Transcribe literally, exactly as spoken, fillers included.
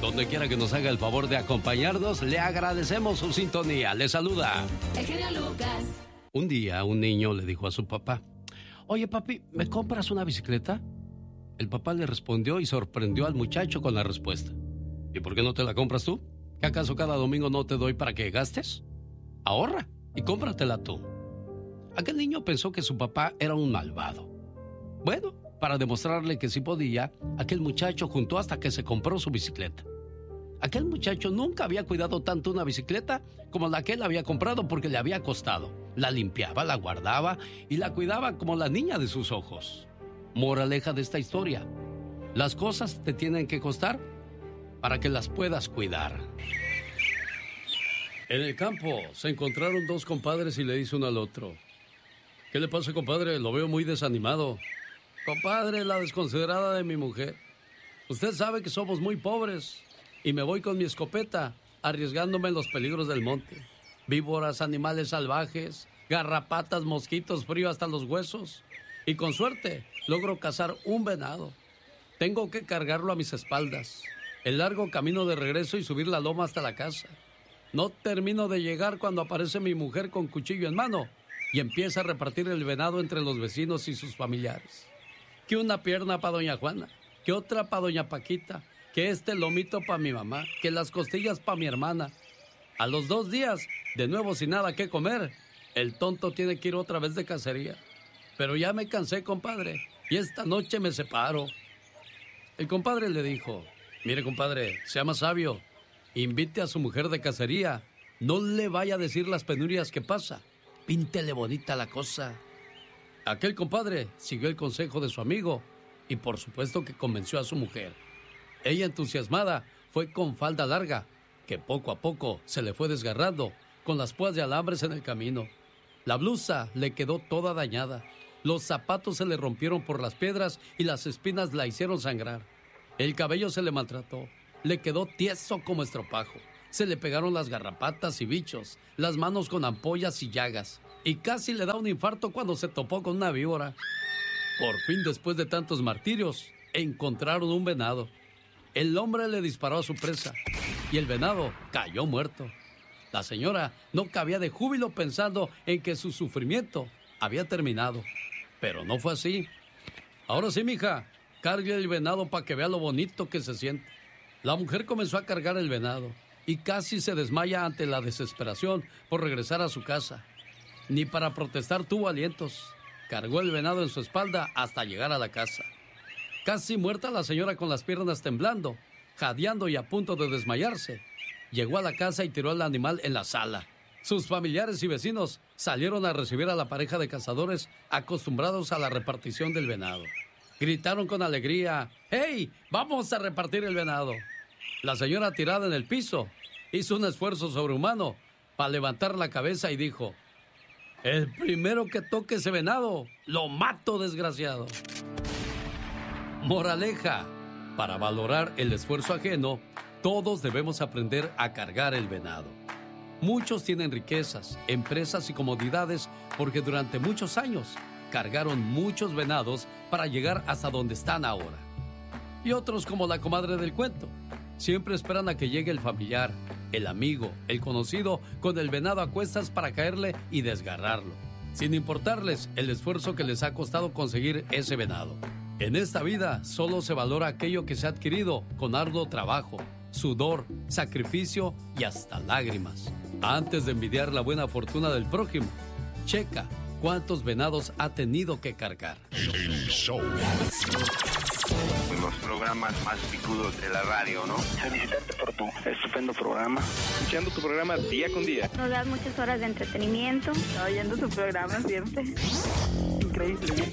Donde quiera que nos haga el favor de acompañarnos, le agradecemos su sintonía. Le saluda el genio Lucas. Un día un niño le dijo a su papá: oye papi, ¿me compras una bicicleta? El papá le respondió y sorprendió al muchacho con la respuesta: ¿y por qué no te la compras tú? ¿Que acaso cada domingo no te doy para que gastes? Ahorra y cómpratela tú. Aquel niño pensó que su papá era un malvado. Bueno, para demostrarle que sí podía, aquel muchacho juntó hasta que se compró su bicicleta. Aquel muchacho nunca había cuidado tanto una bicicleta como la que él había comprado porque le había costado. La limpiaba, la guardaba y la cuidaba como la niña de sus ojos. Moraleja de esta historia: las cosas te tienen que costar para que las puedas cuidar. En el campo se encontraron dos compadres y le dice uno al otro: ¿qué le pasa, compadre? Lo veo muy desanimado. Compadre, la desconsiderada de mi mujer. Usted sabe que somos muy pobres y me voy con mi escopeta, arriesgándome en los peligros del monte. Víboras, animales salvajes, garrapatas, mosquitos, frío hasta los huesos. Y con suerte logro cazar un venado. Tengo que cargarlo a mis espaldas. El largo camino de regreso y subir la loma hasta la casa. No termino de llegar cuando aparece mi mujer con cuchillo en mano y empieza a repartir el venado entre los vecinos y sus familiares. Que una pierna para doña Juana, que otra para doña Paquita, que este lomito para mi mamá, que las costillas para mi hermana. A los dos días, de nuevo sin nada que comer, el tonto tiene que ir otra vez de cacería. Pero ya me cansé, compadre, y esta noche me separo. El compadre le dijo: mire, compadre, sea más sabio, invite a su mujer de cacería, no le vaya a decir las penurias que pasa, píntele bonita la cosa. Aquel compadre siguió el consejo de su amigo y por supuesto que convenció a su mujer. Ella, entusiasmada, fue con falda larga, que poco a poco se le fue desgarrando, con las púas de alambres en el camino. La blusa le quedó toda dañada, los zapatos se le rompieron por las piedras y las espinas la hicieron sangrar. El cabello se le maltrató, le quedó tieso como estropajo. Se le pegaron las garrapatas y bichos, las manos con ampollas y llagas, y casi le da un infarto cuando se topó con una víbora. Por fin, después de tantos martirios, encontraron un venado. El hombre le disparó a su presa y el venado cayó muerto. La señora no cabía de júbilo pensando en que su sufrimiento había terminado, pero no fue así. Ahora sí, mija, cargue el venado para que vea lo bonito que se siente. La mujer comenzó a cargar el venado y casi se desmaya ante la desesperación por regresar a su casa. Ni para protestar tuvo alientos. Cargó el venado en su espalda hasta llegar a la casa. Casi muerta la señora con las piernas temblando, jadeando y a punto de desmayarse, llegó a la casa y tiró al animal en la sala. Sus familiares y vecinos salieron a recibir a la pareja de cazadores acostumbrados a la repartición del venado. Gritaron con alegría: ¡Hey! ¡Vamos a repartir el venado! La señora, tirada en el piso, hizo un esfuerzo sobrehumano para levantar la cabeza y dijo: el primero que toque ese venado, lo mato, desgraciado. Moraleja: para valorar el esfuerzo ajeno, todos debemos aprender a cargar el venado. Muchos tienen riquezas, empresas y comodidades porque durante muchos años cargaron muchos venados para llegar hasta donde están ahora. Y otros, como la comadre del cuento, siempre esperan a que llegue el familiar, el amigo, el conocido, con el venado a cuestas para caerle y desgarrarlo, sin importarles el esfuerzo que les ha costado conseguir ese venado. En esta vida solo se valora aquello que se ha adquirido con arduo trabajo, sudor, sacrificio y hasta lágrimas. Antes de envidiar la buena fortuna del prójimo, checa cuántos venados ha tenido que cargar. El show. Los programas más picudos de la radio, ¿no? Felicitarte por tu estupendo programa. Escuchando tu programa día con día. Nos das muchas horas de entretenimiento. Oyendo tu programa siempre. Increíble.